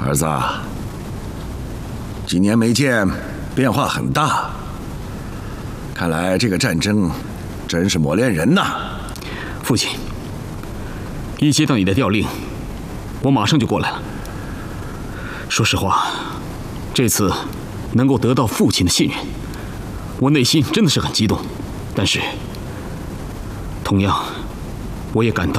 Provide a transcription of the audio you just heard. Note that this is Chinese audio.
儿子，几年没见，变化很大。看来这个战争真是磨练人呐。 父亲，一接到你的调令，我马上就过来了。说实话，这次能够得到父亲的信任，我内心真的是很激动。但是，同样，我也感到